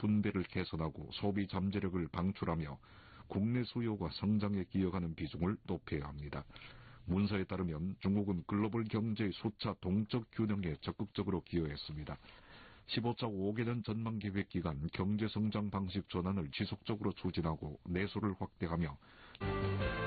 분배를 개선하고 소비 잠재력을 방출하며 국내 수요가 성장에 기여하는 비중을 높여야 합니다. 문서에 따르면 중국은 글로벌 경제의 수차 동적 균형에 적극적으로 기여했습니다. 15차 5개년 전망계획 기간 경제성장 방식 전환을 지속적으로 추진하고 내수를 확대하며